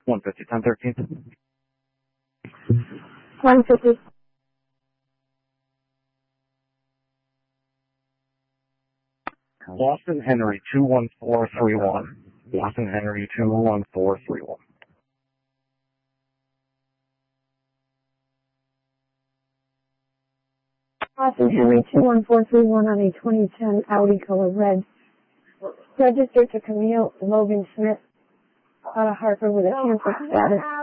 150, 1013. 150. Boston Henry 21431. Boston Henry 21431. Boston Henry 21431 on a 2010 Audi color red. Registered to Camille Logan Smith out of Hartford with a cancel status.